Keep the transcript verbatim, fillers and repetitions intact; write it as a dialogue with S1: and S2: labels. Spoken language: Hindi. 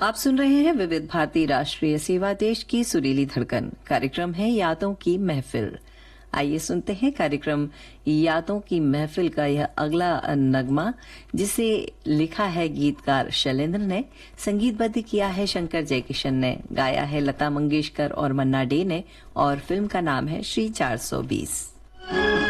S1: आप सुन रहे हैं विविध भारती राष्ट्रीय सेवा देश की सुरीली धड़कन। कार्यक्रम है यादों की महफिल। आइए सुनते हैं कार्यक्रम यादों की महफिल का यह अगला नगमा, जिसे लिखा है गीतकार शैलेंद्र ने, संगीतबद्ध किया है शंकर जयकिशन ने, गाया है लता मंगेशकर और मन्ना डे ने, और फिल्म का नाम है श्री चार सौ बीस।